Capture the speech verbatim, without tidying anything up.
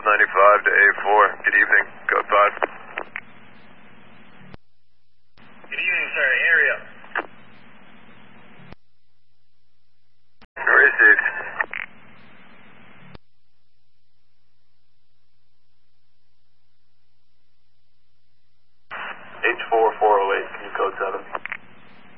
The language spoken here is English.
ninety-five to A four. Good evening. Code five. Good evening, sir. Area. Received. H four four oh eight. Can you code seven?